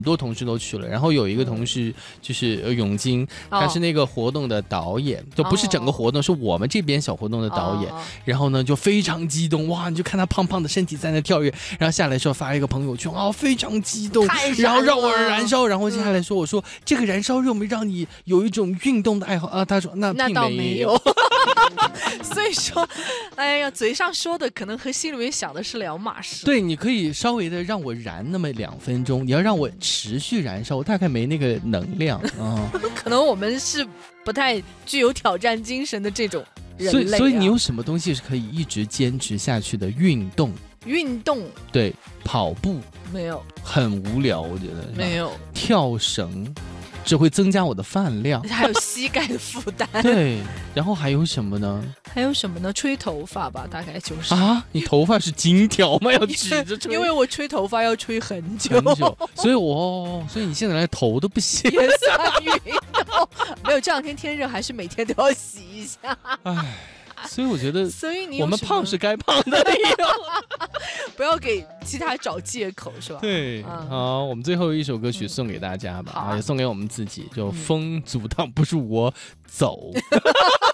多同事都去了，然后有一个同事就是永金，他是那个活动的导演，就不是整个活动，是我们这边小活动的导演。然后呢，就非常激动，哇！你就看他胖胖的身体在那跳跃，然后下来的时候发一个朋友圈，非常激动，然后让我燃烧。然后接下来说，我说这个燃烧有没有让你有一种运动的爱好啊？他说那并倒没有。 所以说，哎呀，嘴上说的可能和心里面想的是两码事。 对，你可以稍微的让我燃那么2分钟，你要让我持续燃烧，我大概没那个能量啊。 可能我们是不太具有挑战精神的这种人类所以你有什么东西是可以一直坚持下去的运动？对，跑步没有， 很无聊，我觉得没有。 跳绳只会增加我的饭量， 还有膝盖的负担。 对，然后还有什么呢？ 吹头发吧，大概就是啊，你头发是金条吗？要指着吹？ 因为我吹头发要吹很久， 所以你现在连头都不洗， 也算运动。没有，这2天天热，还是每天都要洗一下。 唉，所以我觉得， 你我们胖是该胖的， 不要给其他找借口，是吧？ 对，好，我们最后一首歌曲送给大家吧，也送给我们自己，就风阻挡不住我走。